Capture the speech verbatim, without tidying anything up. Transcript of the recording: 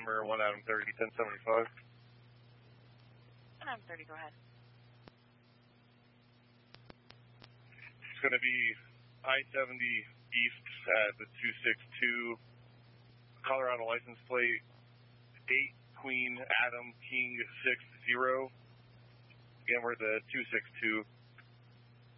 November, one Adam thirty, ten seventy-five. one Adam thirty, go ahead. It's going to be I seventy east at the two six two, Colorado license plate, eight Queen Adam King six zero. Again, we're at the two six two.